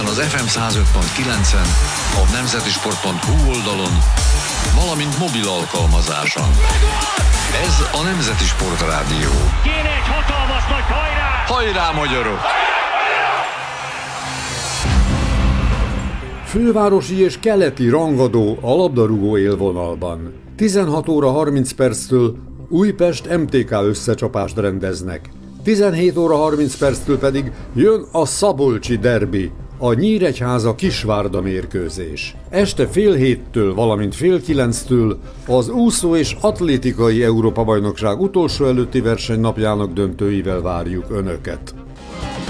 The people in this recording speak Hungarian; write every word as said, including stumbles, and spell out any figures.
Budapesten az ef em száz öt pont kilencen, a nemzeti sport pont hu oldalon, valamint mobil alkalmazáson. Ez a Nemzeti Sportrádió. Kéne egy hatalmas nagy hajrá! Hajrá, magyarok! Fővárosi és keleti rangadó a labdarúgó élvonalban. tizenhat óra harminc perctől Újpest em té ká összecsapást rendeznek. tizenhét óra harminc perctől pedig jön a szabolcsi derbi, a Nyíregyháza-Kisvárda mérkőzés. Este fél héttől, valamint fél kilenctől az úszó és atlétikai Európa-bajnokság utolsó előtti versenynapjának döntőivel várjuk Önöket.